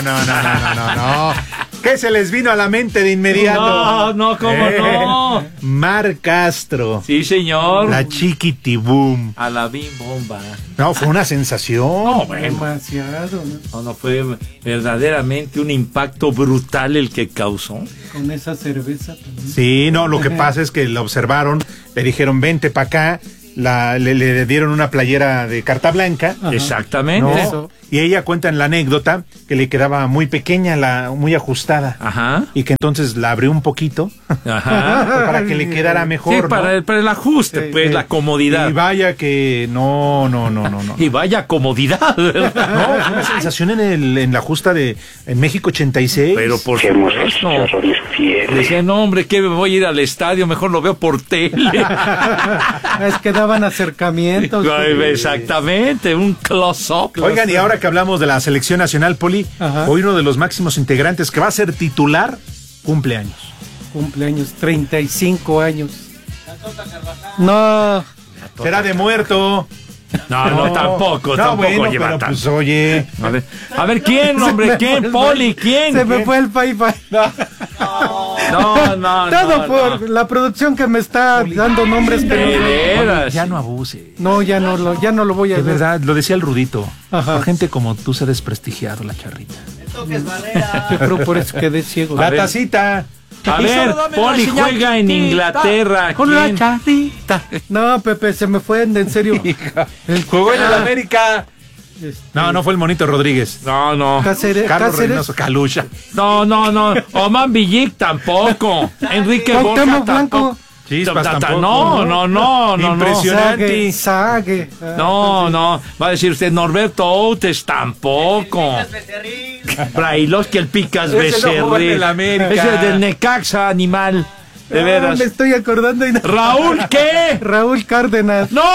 No. ¿Qué se les vino a la mente de inmediato? No, ¿cómo no? Mar Castro. Sí, señor. La Chiquitibum. A la bim bomba. No, fue una sensación. No, bueno. Demasiado, ¿no? No, fue verdaderamente un impacto brutal el que causó. Con esa cerveza también. Sí, no, lo que pasa es que la observaron, le dijeron, vente para acá, le dieron una playera de carta blanca. Ajá. Exactamente. ¿No? Eso. Y ella cuenta en la anécdota que le quedaba muy pequeña, muy ajustada. Ajá. Y que entonces la abrió un poquito Ajá. para que le quedara mejor. Sí, ¿no? para el ajuste, pues, la comodidad. Y vaya que no. Y vaya comodidad. No, fue una sensación en la justa en México 86. Pero por supuesto. Decía, no, hombre, que voy a ir al estadio, mejor lo veo por tele. Es que daban acercamientos. Exactamente, un close-up. Oigan, y ahora que hablamos de la selección nacional, Poli, Ajá. hoy uno de los máximos integrantes que va a ser titular, cumpleaños. Cumpleaños, 35 años. No. Será de muerto. No, tampoco bueno, lleva pero tanto. pues oye. A ver, ¿quién, hombre? ¿Quién? Poli, ¿quién? Se me fue el pay. No. Todo por la producción que me está dando nombres que De no. veras. Ya no abuse. No, ya no lo voy a De ver. verdad, lo decía el Rudito. Ajá. Por gente como tú se ha desprestigiado la charrita. Yo creo por eso quedé ciego. La tacita. A ver, Poli juega en Inglaterra. Con la ¿Quién? charrita. No, Pepe, se me fue en serio. Jugó en el América. No fue el Monito Rodríguez. No. Carlos Reynoso, Calucha. No. Oman Villic tampoco. Enrique Borja Cuauhtémoc tampoco. Blanco. Chispas tampoco. No. Impresionante. Sague. No. Va a decir usted Norberto Outes tampoco. Brailovsky, el Picas Ese no jugó en Becerril. el América. Ese es del Necaxa, animal. De veras. Me estoy acordando. ¿Raúl qué? Raúl Cárdenas. No.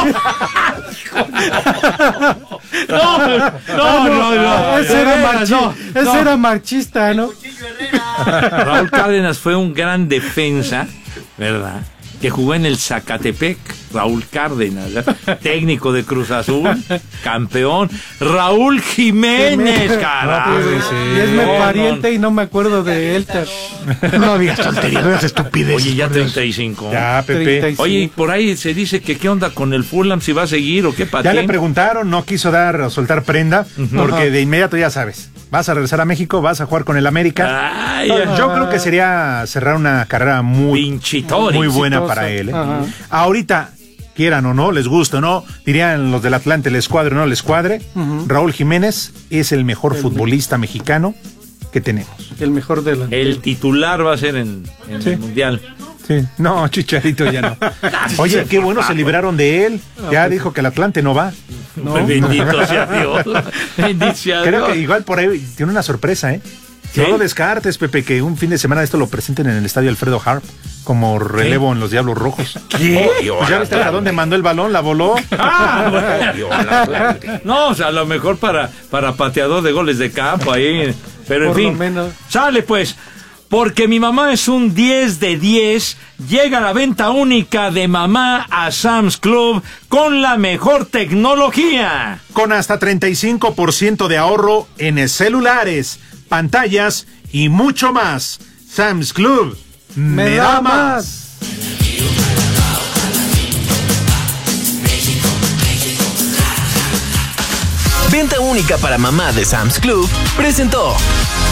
No. Ese era marchista, ¿no? Raúl Cárdenas fue un gran defensa, ¿verdad? Que jugó en el Zacatepec. Raúl Cárdenas, ¿verdad? Técnico de Cruz Azul, campeón. Raúl Jiménez, carajo. Y es mi pariente y no me acuerdo de él. No digas tonterías, no digas estupidez. Oye, ya 35. Ya, Pepe. 35. Oye, por ahí se dice que qué onda con el Fulham, si va a seguir o qué Ya patín. le preguntaron, no quiso soltar prenda, porque de inmediato ya sabes, vas a regresar a México, vas a jugar con el América. Ay, Yo creo que sería cerrar una carrera muy Pinchitori. buena exitosa. para él. Ajá. Ahorita, quieran o no, les guste o no, dirían los del Atlante, les cuadre o no les cuadre, Raúl Jiménez es el mejor futbolista mexicano que tenemos. El mejor de la. El titular va a ser en el Mundial. Sí. No, Chicharito ya no. Oye, qué bueno se libraron de él. Ya dijo que el Atlante no va. No. Bendito sea Dios. Bendito sea Creo Dios. que igual por ahí tiene una sorpresa, ¿eh? ¿Sí? No lo descartes, Pepe, que un fin de semana esto lo presenten en el estadio Alfredo Harp como relevo en los Diablos Rojos. ¿Qué? Pues ya viste a dónde mandó el balón, la voló. No, o sea, a lo mejor para pateador de goles de campo ahí. Pero en Por lo fin, menos. sale pues. Porque mi mamá es un 10 de 10, llega la venta única de mamá a Sam's Club con la mejor tecnología. Con hasta 35% de ahorro en celulares, pantallas y mucho más. Sam's Club me da más. Venta única para mamá de Sam's Club presentó